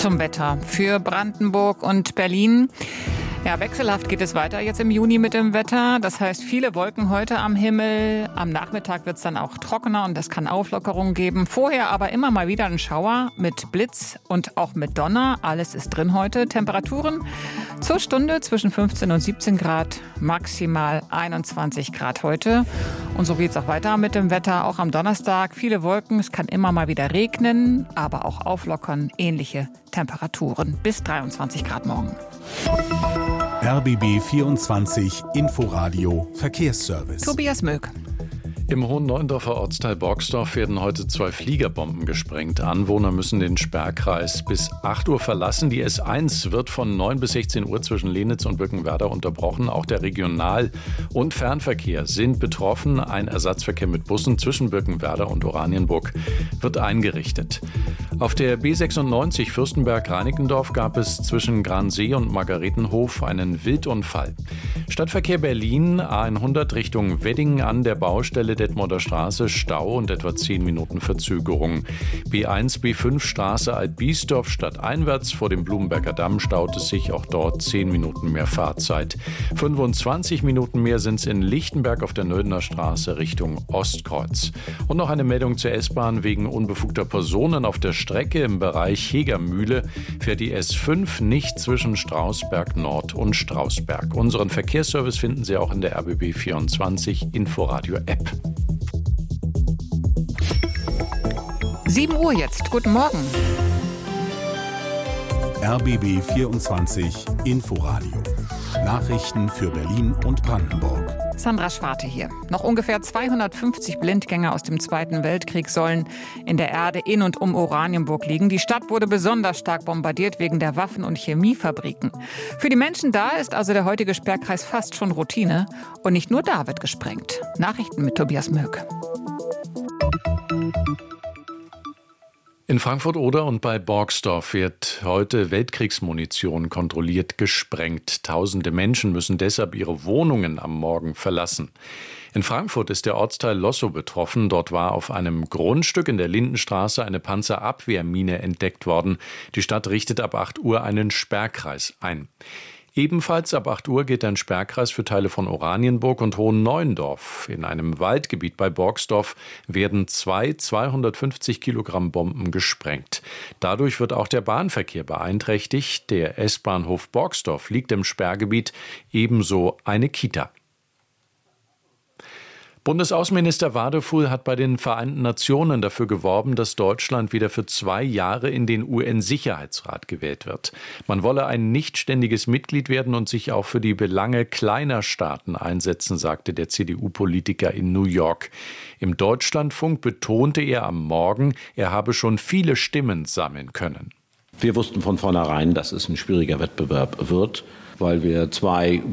zum Wetter für Brandenburg und Berlin. Ja, wechselhaft geht es weiter jetzt im Juni mit dem Wetter. Das heißt, viele Wolken heute am Himmel. Am Nachmittag wird es dann auch trockener und es kann Auflockerungen geben. Vorher aber immer mal wieder ein Schauer mit Blitz und auch mit Donner. Alles ist drin heute. Temperaturen zur Stunde zwischen 15 und 17 Grad, maximal 21 Grad heute. Und so geht es auch weiter mit dem Wetter. Auch am Donnerstag viele Wolken. Es kann immer mal wieder regnen, aber auch auflockern. Ähnliche Temperaturen bis 23 Grad morgen. RBB 24 Inforadio Verkehrsservice. Tobias Möck. Im Hohen-Neuendorfer Ortsteil Borgsdorf werden heute 2 Fliegerbomben gesprengt. Anwohner müssen den Sperrkreis bis 8 Uhr verlassen. Die S1 wird von 9 bis 16 Uhr zwischen Lenitz und Bückenwerder unterbrochen. Auch der Regional- und Fernverkehr sind betroffen. Ein Ersatzverkehr mit Bussen zwischen Bückenwerder und Oranienburg wird eingerichtet. Auf der B96 Fürstenberg-Reinickendorf gab es zwischen Gransee und Margaretenhof einen Wildunfall. Stadtverkehr Berlin, A100 Richtung Weddingen an der Baustelle Detmolder Straße, Stau und etwa 10 Minuten Verzögerung. B1, B5 Straße Altbiesdorf stadteinwärts vor dem Blumenberger Damm staut es sich, auch dort 10 Minuten mehr Fahrzeit. 25 Minuten mehr sind es in Lichtenberg auf der Nödener Straße Richtung Ostkreuz. Und noch eine Meldung zur S-Bahn: wegen unbefugter Personen auf der Strecke im Bereich Hegermühle fährt die S5 nicht zwischen Strausberg Nord und Strausberg. Unseren Verkehrsservice finden Sie auch in der RBB 24 Inforadio App. 7 Uhr jetzt. Guten Morgen. RBB 24 Inforadio. Nachrichten für Berlin und Brandenburg. Sandra Schwarte hier. Noch ungefähr 250 Blindgänger aus dem Zweiten Weltkrieg sollen in der Erde in und um Oranienburg liegen. Die Stadt wurde besonders stark bombardiert wegen der Waffen- und Chemiefabriken. Für die Menschen da ist also der heutige Sperrkreis fast schon Routine. Und nicht nur da wird gesprengt. Nachrichten mit Tobias Möck. In Frankfurt-Oder und bei Borgsdorf wird heute Weltkriegsmunition kontrolliert gesprengt. Tausende Menschen müssen deshalb ihre Wohnungen am Morgen verlassen. In Frankfurt ist der Ortsteil Lossow betroffen. Dort war auf einem Grundstück in der Lindenstraße eine Panzerabwehrmine entdeckt worden. Die Stadt richtet ab 8 Uhr einen Sperrkreis ein. Ebenfalls ab 8 Uhr geht ein Sperrkreis für Teile von Oranienburg und Hohen-Neuendorf. In einem Waldgebiet bei Borgsdorf werden 250 Kilogramm Bomben gesprengt. Dadurch wird auch der Bahnverkehr beeinträchtigt. Der S-Bahnhof Borgsdorf liegt im Sperrgebiet, ebenso eine Kita. Bundesaußenminister Wadefuhl hat bei den Vereinten Nationen dafür geworben, dass Deutschland wieder für 2 Jahre in den UN-Sicherheitsrat gewählt wird. Man wolle ein nichtständiges Mitglied werden und sich auch für die Belange kleiner Staaten einsetzen, sagte der CDU-Politiker in New York. Im Deutschlandfunk betonte er am Morgen, er habe schon viele Stimmen sammeln können. Wir wussten von vornherein, dass es ein schwieriger Wettbewerb wird, weil wir 2